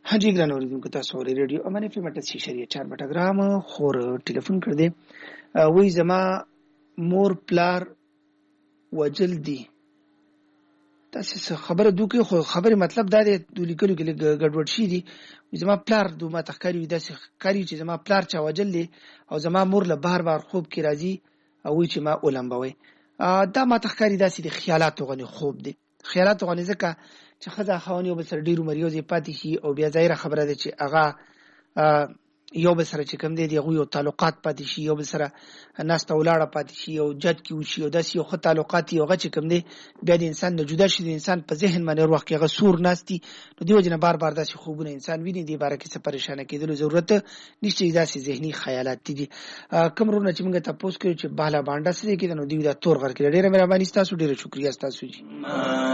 हाँ जी ګران اوریدونکو تاسو اورئ ریډیو امان اف ام 88.4 بټګرام خور ټلیفون کړ دې وای زما مور پلار وجل دي تاسو خبره دوکي خو خبره مطلب دا دی د لیکلو کې ګډوډ شي دي زما پلار دوه تخکاری وي داسې کاری چې زما پلار چا وجل دي او زما مور له بهر بار خوب کې راځي او وای چې ما اولمبوي دا ما تخکاری داسې د خیالات غني خوب دي خیالات غني ځکه چې خزه خوانی او بسر ډیرو مریوزي پاتې شي او بیا ظاهر خبره ده چې هغه یو بسره چې کوم دی یو تعلقات پاتې شي یو بسره ناس ته ولاړه پاتې شي او جد کې وشي او داسې یو خو تعلقات یو غچ کوم دی بیا د انسان نه جدا شي د انسان په ذهن باندې وروخت کې غسور ناشتي نو دی وجنه بار بار داسې خوبونه انسان ویني دی بار کې څه پریشانه کېدل ضرورت نشته داسې ذهني خیالات دي کوم رونه چې موږ تاسو کړو چې بالا باندې سره کې نو دی دا تور غر کې ډیره مهرباني تاسو ډیره شکریا تاسو جی